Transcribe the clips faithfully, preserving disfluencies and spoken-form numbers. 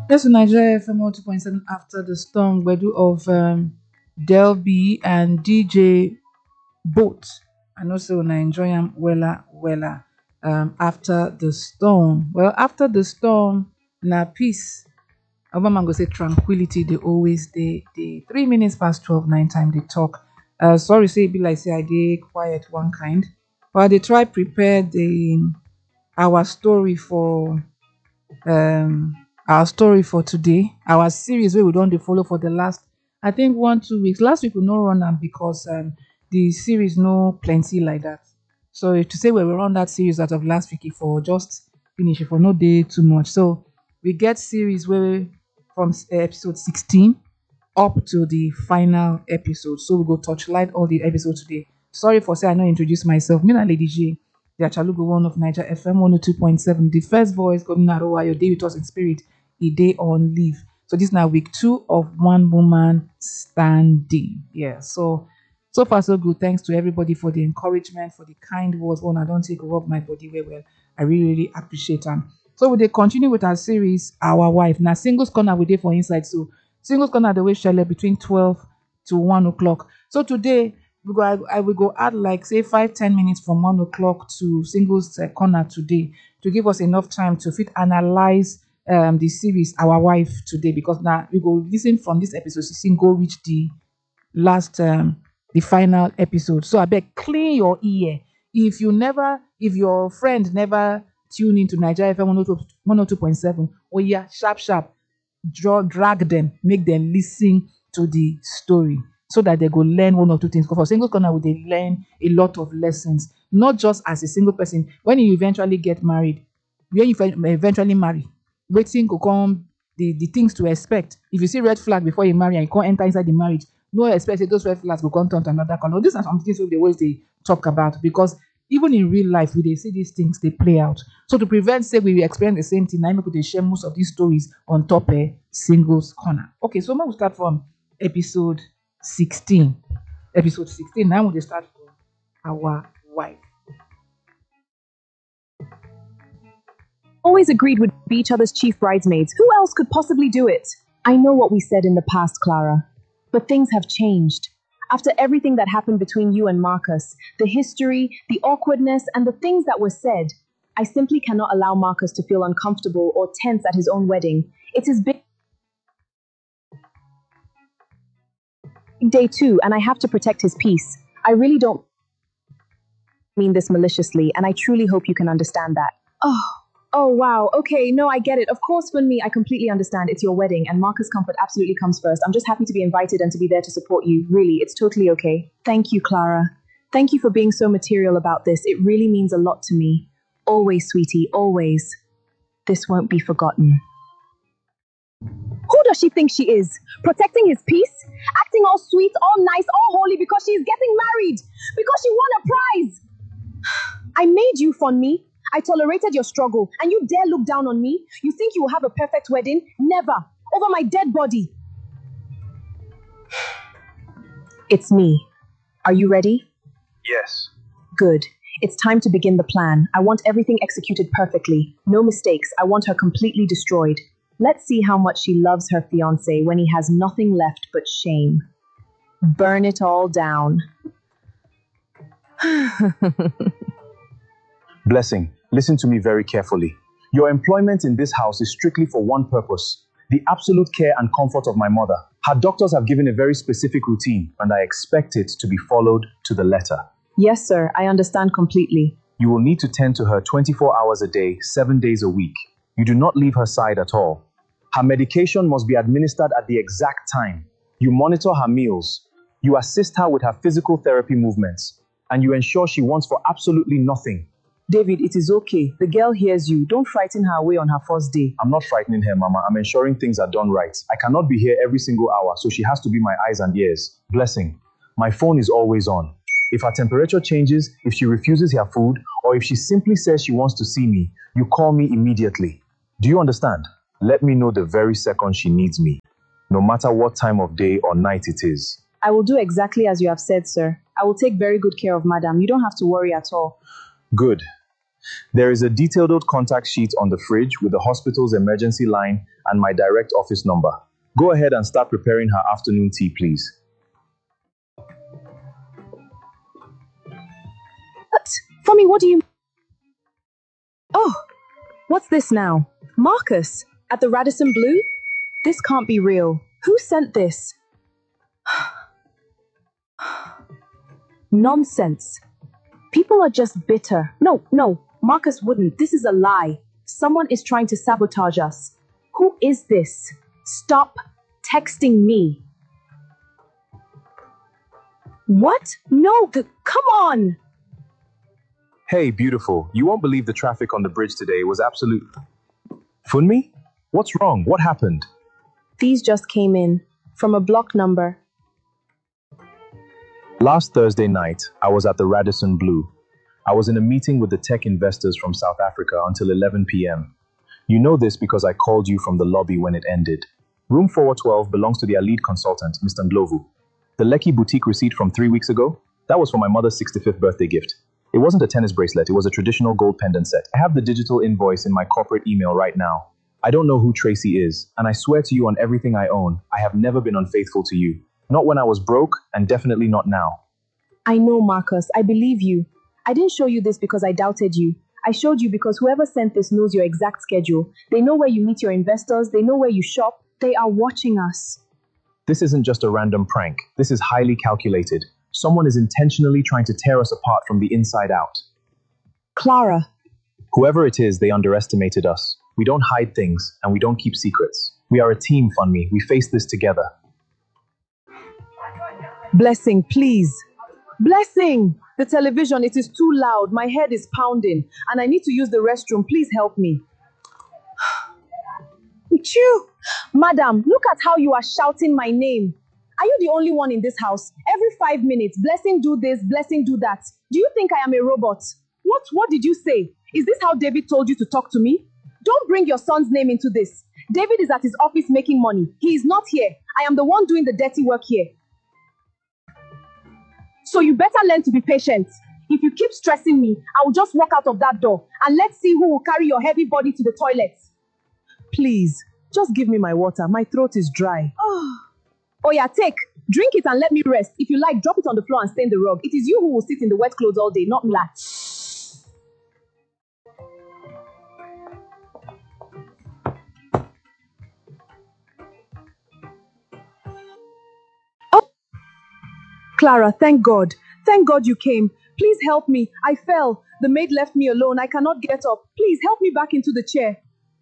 Yes, in Nigeria F M two point seven after the storm, Wedu of um, Del B and D J Boat. And also, I enjoy am wella wella um, after the storm. Well, after the storm, na peace. Obama go say tranquility. They always they they three minutes past twelve nine time they talk. Uh, sorry, say it be like say I did quiet one kind, but they try prepare the our story for um our story for today, our series where we don't dey follow for the last I think one two weeks. Last week we no run am because um the series no plenty like that. So if to say we will run that series out of last week, if for just finish, if for no day too much. So we get series where from s- episode sixteen up to the final episode. So we go touchlight all the episodes today. Sorry for say I not introduce myself. Me na Lady J, the Achalugo one of Niger F M one oh two point seven. The first voice coming out of your day with us in spirit, a day on leave. So this now week two of one woman standing. Yeah. So so far so good. Thanks to everybody for the encouragement, for the kind words. One, I don't take rub my body very well. I really, really appreciate them. So we dey continue with our series, Our Wife. Now singles corner we dey for inside. So singles corner the way shele between twelve to one o'clock. So today we go I, I will go add like say five ten minutes from one o'clock to singles uh, corner today to give us enough time to fit analyze um the series Our Wife today, because now we go listen from this episode to see go reach the last um the final episode. So I beg clean your ear. If you never, if your friend never tune into Nigeria F M one oh two point seven, oh yeah, sharp sharp, draw drag them, make them listen to the story so that they go learn one or two things. Because for single corner, they learn a lot of lessons, not just as a single person. When you eventually get married, when you fe- eventually marry, waiting go come the, the things to expect. If you see red flag before you marry and you can't enter inside the marriage, no expect say those red flags will come turn to another color. These are some things we they always they talk about, because even in real life, we they see these things they play out. So to prevent say we will experience the same thing, I make they share most of these stories on top a singles corner. Okay, so now we start from episode sixteen. Episode sixteen. Now we start from Our Wife. Always agreed would be each other's chief bridesmaids. Who else could possibly do it? I know what we said in the past, Clara, but things have changed. After everything that happened between you and Marcus, the history, the awkwardness, and the things that were said, I simply cannot allow Marcus to feel uncomfortable or tense at his own wedding. It is big day two, and I have to protect his peace. I really don't mean this maliciously, and I truly hope you can understand that. Oh, oh wow. Okay, no, I get it. Of course, for me, I completely understand. It's your wedding, and Marcus' comfort absolutely comes first. I'm just happy to be invited and to be there to support you. Really, it's totally okay. Thank you, Clara. Thank you for being so material about this. It really means a lot to me. Always, sweetie, always. This won't be forgotten. Who does she think she is? Protecting his peace? Acting all sweet, all nice, all holy because she's getting married? Because she won a prize? I made you fun me. I tolerated your struggle, and you dare look down on me? You think you will have a perfect wedding? Never. Over my dead body. It's me. Are you ready? Yes. Good. It's time to begin the plan. I want everything executed perfectly. No mistakes. I want her completely destroyed. Let's see how much she loves her fiancé when he has nothing left but shame. Burn it all down. Blessing, listen to me very carefully. Your employment in this house is strictly for one purpose: the absolute care and comfort of my mother. Her doctors have given a very specific routine, and I expect it to be followed to the letter. Yes, sir. I understand completely. You will need to tend to her twenty-four hours a day, seven days a week. You do not leave her side at all. Her medication must be administered at the exact time. You monitor her meals. You assist her with her physical therapy movements. And you ensure she wants for absolutely nothing. David, it is okay. The girl hears you. Don't frighten her away on her first day. I'm not frightening her, Mama. I'm ensuring things are done right. I cannot be here every single hour, so she has to be my eyes and ears. Blessing, my phone is always on. If her temperature changes, if she refuses her food, or if she simply says she wants to see me, you call me immediately. Do you understand? Let me know the very second she needs me, no matter what time of day or night it is. I will do exactly as you have said, sir. I will take very good care of Madam. You don't have to worry at all. Good. There is a detailed contact sheet on the fridge with the hospital's emergency line and my direct office number. Go ahead and start preparing her afternoon tea, please. What? Fumi, what do you... Oh, what's this now? Marcus, at the Radisson Blu? This can't be real. Who sent this? Nonsense. People are just bitter. No, no, Marcus wouldn't. This is a lie. Someone is trying to sabotage us. Who is this? Stop texting me. What? No, c- come on. Hey, beautiful. You won't believe the traffic on the bridge today was absolute... Funmi? What's wrong? What happened? These just came in from a block number. Last Thursday night, I was at the Radisson Blu. I was in a meeting with the tech investors from South Africa until eleven p m You know this because I called you from the lobby when it ended. Room four twelve belongs to their lead consultant, Mister Ndlovu. The Lekki boutique receipt from three weeks ago, that was for my mother's sixty-fifth birthday gift. It wasn't a tennis bracelet, it was a traditional gold pendant set. I have the digital invoice in my corporate email right now. I don't know who Tracy is, and I swear to you on everything I own, I have never been unfaithful to you. Not when I was broke, and definitely not now. I know, Marcus. I believe you. I didn't show you this because I doubted you. I showed you because whoever sent this knows your exact schedule. They know where you meet your investors. They know where you shop. They are watching us. This isn't just a random prank. This is highly calculated. Someone is intentionally trying to tear us apart from the inside out. Clara. Whoever it is, they underestimated us. We don't hide things, and we don't keep secrets. We are a team, Funmi. We face this together. Blessing, please. Blessing! The television, it is too loud. My head is pounding, and I need to use the restroom. Please help me. Achoo! Madam, look at how you are shouting my name. Are you the only one in this house? Every five minutes, Blessing do this, Blessing do that. Do you think I am a robot? What, what did you say? Is this how David told you to talk to me? Don't bring your son's name into this. David is at his office making money. He is not here. I am the one doing the dirty work here. So you better learn to be patient. If you keep stressing me, I will just walk out of that door and let's see who will carry your heavy body to the toilet. Please, just give me my water. My throat is dry. Oh, oh yeah, take. Drink it and let me rest. If you like, drop it on the floor and stain the rug. It is you who will sit in the wet clothes all day, not me. Oh, Clara, thank God. Thank God you came. Please help me. I fell. The maid left me alone. I cannot get up. Please help me back into the chair.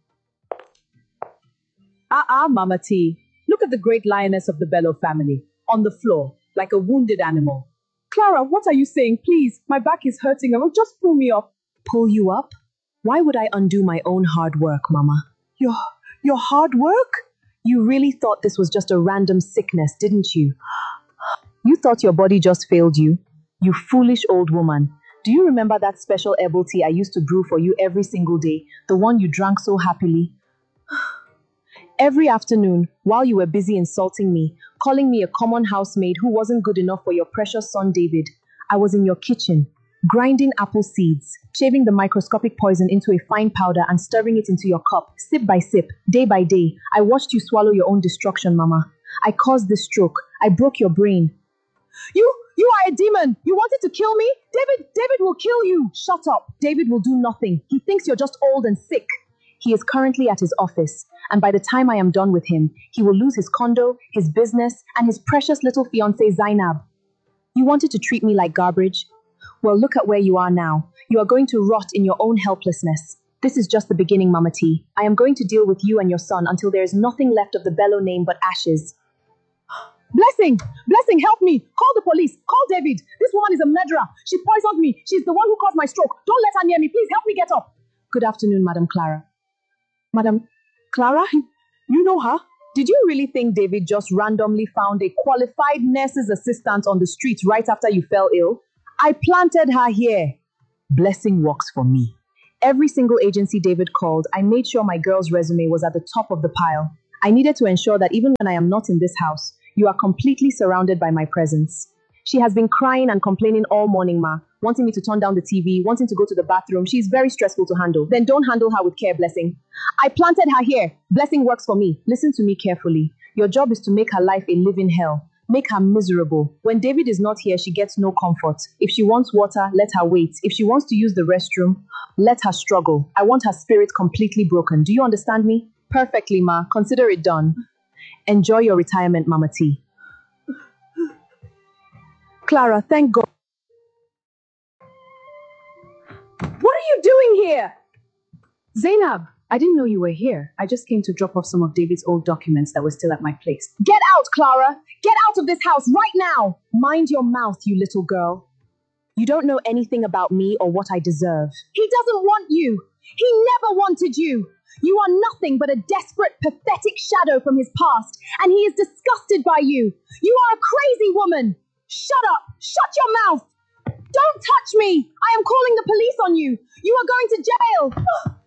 Ah, ah, Mama T. Look at the great lioness of the Bello family. On the floor, like a wounded animal. Clara, what are you saying? Please, my back is hurting. I will just pull me up. Pull you up? Why would I undo my own hard work, Mama? Your, your hard work? You really thought this was just a random sickness, didn't you? You thought your body just failed you? You foolish old woman. Do you remember that special herbal tea I used to brew for you every single day? The one you drank so happily? Every afternoon, while you were busy insulting me, calling me a common housemaid who wasn't good enough for your precious son David, I was in your kitchen, grinding apple seeds, shaving the microscopic poison into a fine powder and stirring it into your cup, sip by sip, day by day. I watched you swallow your own destruction, Mama. I caused this stroke. I broke your brain. You, you are a demon. You wanted to kill me? David, David will kill you. Shut up. David will do nothing. He thinks you're just old and sick. He is currently at his office, and by the time I am done with him, he will lose his condo, his business, and his precious little fiancée Zainab. You wanted to treat me like garbage? Well, look at where you are now. You are going to rot in your own helplessness. This is just the beginning, Mama T. I am going to deal with you and your son until there is nothing left of the Bello name but ashes. Blessing! Blessing, help me! Call the police! Call David! This woman is a murderer! She poisoned me! She's the one who caused my stroke! Don't let her near me! Please help me get up! Good afternoon, Madam Clara. Madam Clara? You know her? Did you really think David just randomly found a qualified nurse's assistant on the streets right after you fell ill? I planted her here. Blessing works for me. Every single agency David called, I made sure my girl's resume was at the top of the pile. I needed to ensure that even when I am not in this house, you are completely surrounded by my presence. She has been crying and complaining all morning, Ma. wanting me to turn down the T V, wanting to go to the bathroom. She's very stressful to handle. Then don't handle her with care, Blessing. I planted her here. Blessing works for me. Listen to me carefully. Your job is to make her life a living hell. Make her miserable. When David is not here, she gets no comfort. If she wants water, let her wait. If she wants to use the restroom, let her struggle. I want her spirit completely broken. Do you understand me? Perfectly, Ma. Consider it done. Enjoy your retirement, Mama T. Clara, thank God. What are you doing here? Zainab, I didn't know you were here. I just came to drop off some of David's old documents that were still at my place. Get out, Clara! Get out of this house right now! Mind your mouth, you little girl. You don't know anything about me or what I deserve. He doesn't want you. He never wanted you. You are nothing but a desperate, pathetic shadow from his past, and he is disgusted by you. You are a crazy woman. Shut up! Shut your mouth! Don't touch me! I am calling the police on you. You are going to jail.